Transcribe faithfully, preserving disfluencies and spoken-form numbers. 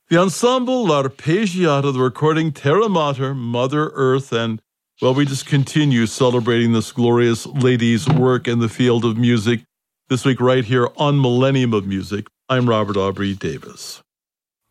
The ensemble L'Arpeggiata, the recording Terra Mater, Mother Earth, and, well, we just continue celebrating this glorious lady's work in the field of music this week right here on Millennium of Music. I'm Robert Aubrey Davis.